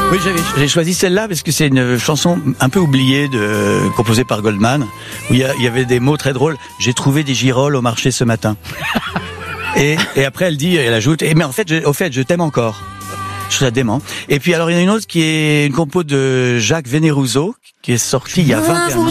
Oui, j'ai choisi celle-là parce que c'est une chanson un peu oubliée composée par Goldman, où il y avait des mots très drôles. J'ai trouvé des girolles au marché ce matin. Et après elle ajoute, mais en fait, je t'aime encore. Je trouve ça dément. Et puis alors il y en a une autre qui est une compo de Jacques Veneruso qui est sortie il y a 21 ans.